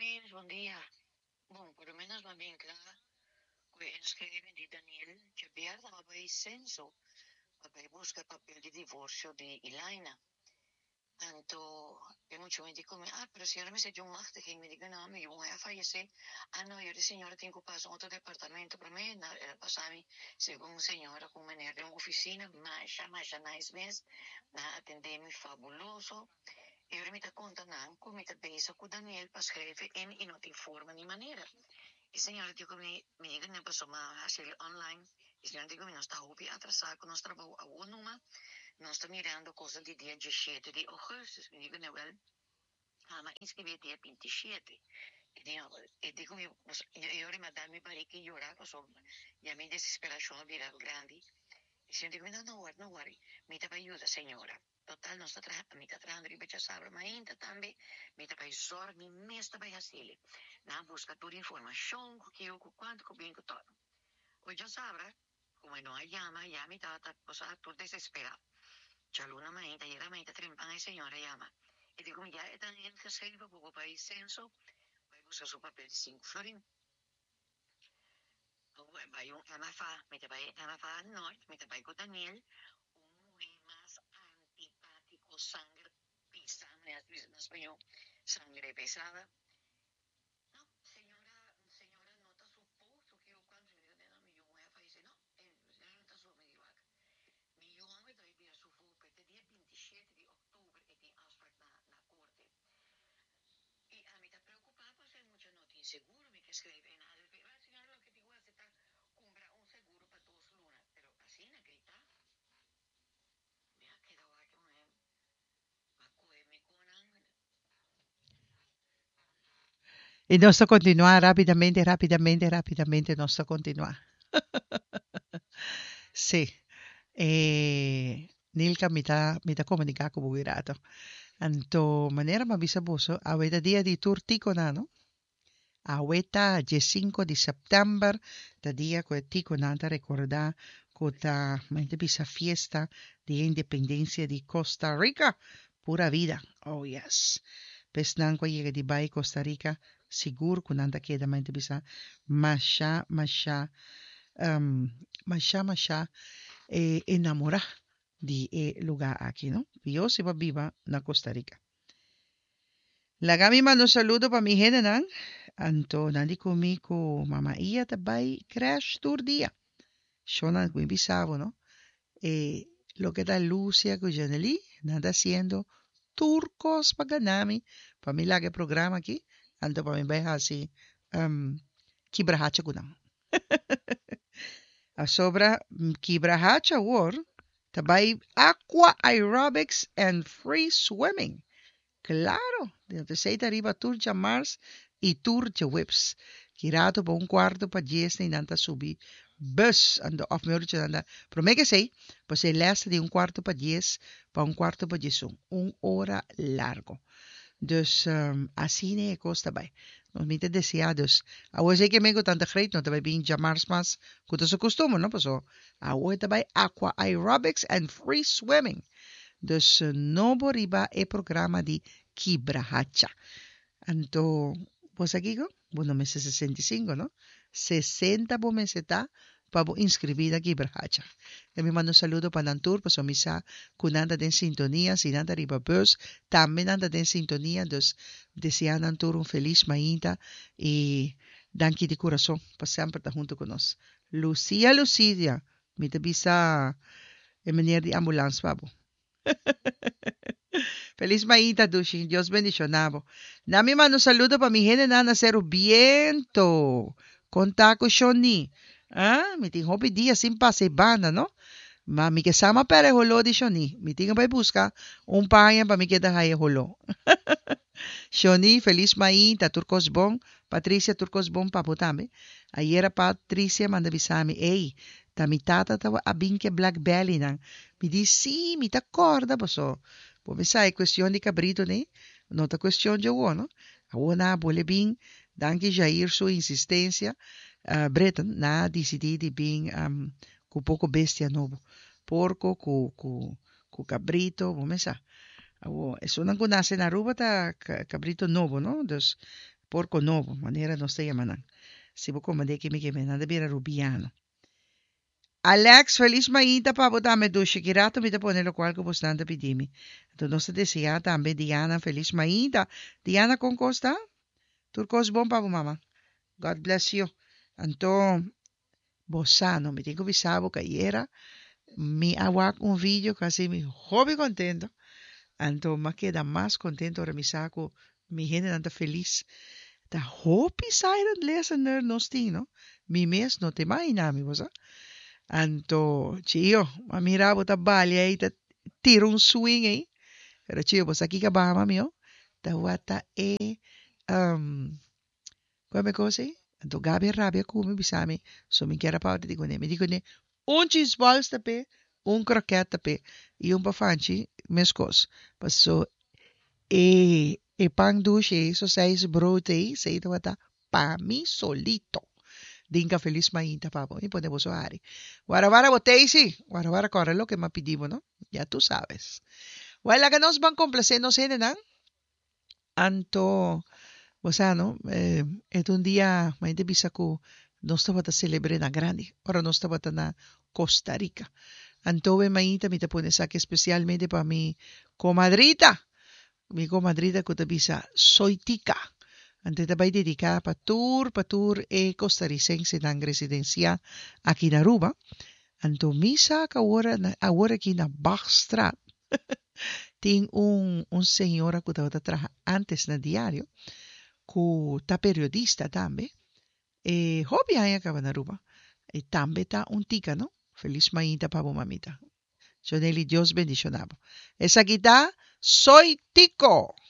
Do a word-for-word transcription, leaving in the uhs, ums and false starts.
menos, bom dia. Bom, pelo menos va bien clara. Que inscreve de Daniel Xavier dava para censo para buscar papel de divorcio de Ilaina. Tanto, eu mucho me digo, ah, pero si ahora me sé yo más de que me diga, no, mi voy a fallecer. Ah, no, yo de señora tengo que pasar a otro departamento, pero me era pasarme, según señora, con maneira de uma oficina, mas, mas, nice mes, na atender-me fabuloso. Eu me dá conta, não, como me dá beijo com o Daniel para escrever e não tem forma nem maneira. E senhora, digo, me, me diga, né, passou uma hacer online. E senhora, digo, nós está hobby atrasado com nosso trabalho a uma, nós está mirando coisa de dia dezessete de agosto. Me diga, né, well, ah, mas inscrever dia vinte e sete. E digo, e digo, eu, eu, madame, me parei que chorar, passou, e a minha desesperação virá grande. E senhora, digo, não, não worry, não worry, me dá ajuda, senhora. Total, nós está tra- me está trazendo ribecha sabra, mas ainda também me está para exor, me mesta para fazer. Na busca toda informação, que eu, quanto que bem que todo. Hoje já sabra, como não há llama, ya me está, está, todo desesperado. Chaluna mainta, y era mainta, trempan a senhora llama. E digo, ya están en que se iba para o país censo, vai buscar su papel de cinco florín. Vai um M F A, me te vai M F A Norte, me te vai com Daniel, um homem mais antipático, sangre pisada, né? En espanhol, sangre pesada. Não, senhora, senhora, não está suposto que eu quando eu digo, não, meu voy a fallecer, não, eh, senhora não está suposto, me digo, meu homem vai vir a sofrer, porque dia vinte e sete de outubro é tem afspraak na, na corte. E a mim está preocupada, porque é muita notícia seguro, me que escreve em nada, a senhora lo que digo é está comprar um seguro para duas lunas, pero assim não acredita, me ha quedado aqui um a comer com Y nostro continuar rápidamente, rápidamente, rápidamente, nostro continuar. Sí. Eh, Nilka mita mita comunica con Bugirato. Anto manera ma bisabuso, aveta dia di turtico nano. Aweta je cinco de setembro, da dia que tico nanta recordar que mente bisa fiesta de independencia de Costa Rica. Pura vida. Oh yes. Pesnan ko llega di bay Costa Rica, seguro que nanta queda mente bisa masha masha um, masha masha eh, enamorar de eh, lugar aqui, não? Eu se viva na Costa Rica. La gami mando saludo para mi gente, ¿no? Anto nandi comigo mamá ia tabay crash tour dia. Shona muy bisavo, ¿no? Eh, lo que da Lucia Gujaneli, nada haciendo turcos paganami. Para mí la que programa aquí, anto para mí veja así, um, kibrahacha kunang. A sobra kibrahacha war, tabay aqua aerobics and free swimming. Claro, de seita arriba tour de Mars e tour de Whips. Girato para um quarto para diez e nanta subi. Bus ando of meu de anda. Pero me que sei, pues el leste de um quarto para diez para um quarto para diez. Um hora largo. Dus um, assim é costa bij. Nos mite deseados. Awo sei que me tanta great no tabay bin Jamars mas kuto sa costume no paso. Awo tabay aqua aerobics and free swimming. Dus uh, novo riba e programa de Kibrahacha. Anto, pues aquí go, bueno, me sesenta y cinco, ¿no? sesenta po meseta para inscribir a Kibrahacha. Le me mando un saludo para Nantur, pues o misa kunanda den sintonía, si nanda riba bus, también anda den sintonía, dus desea Nantur un feliz maíta y danki de corazón, para siempre estar junto con nos. Lucía, Lucia, mi te bisa en venir de ambulance, babo. Feliz Maíta, Dushin. Dios bendicionado. Nami mando saludo para mi gente na Cero Viento. Contaco Shoni. Ah, mi tinho pedia sin pase banda, no? Ma mi kasama pere holo di Shoni. Mi tinho vai buscar um payan para mi queda hai holo. Shoni, Feliz Maíta, Turcos Bon. Patricia Turcos Bon paputame. Ayer Patricia manda bisami. Ei, ta mi tata tawa abinke black belly nang. Mi di sì, mi t'accorda, posso. Poi sai, questione di cabrito, né? Non è questione di uomo. Uona vuole bin, danke Jair sua insistência. Uh, Breton, na decidi de bin um, com pouco bestia novo. Porco, com, com, com cabrito, vamos sa. Awo, eso nang kunase na ruba ta cabrito novo, no? Dus, porco novo, manera no se llaman. Si vos comandé que me que me nada vira rubiano. Alex, feliz maita pa dame duche. Kirato mi te pone lo cual que vos nanda pidimi. Entonces no se decía también Diana, feliz maita. Diana con costa? Turcos bon pa mama. God bless you. Anto, bosano, me tengo visado que era mi agua un vídeo casi mi hobby contento. Anto, más queda más contento ahora mi saco, mi gente anda feliz. Da hobby siren listener no stino. Mi mes no te imagina, mi bosa. Anto, chio, ma mira, bota balya ahí, te tiro un swing ahí. Pero chio, pues aquí que baja, mio. Da wata e, um, come cose? Anto gabi rabia come bisami, so mi chiara pauta di ne. Mi dico ne, un cheese balls tape, un croquette tape, e un bafanci, mescos. Passo, e, e pang duche, so seis brote, sei da wata, pa mi solito. Dinka feliz mainta, papo. Y ponemos ari. Guarabara botesi. Guarabara corre lo que me pedimos, ¿no? Ya tú sabes. Bueno, que nos van complaciendo, ¿no? Anto, o sea, ¿no? Eh, es un día, mainta bisaku, no estaba a celebrar na grande. Ahora no estaba na Costa Rica. Anto, ve mainta, me te pones aquí especialmente para mi comadrita. Mi comadrita que te bisa, soy tica. Ante te vai dedicada para tour, para tour e costarricense ng residencia aqui na Aruba. Anto misa ka agora, agora aqui na Bachstraat. Tem um, um senhora que estava trabalhando antes na diário, que tá periodista também. E hobby aí acaba na Aruba. E também tá um tica, não? Feliz mañita para mamita. Joneli, Dios bendicionado. Essa aqui tá, soy tico.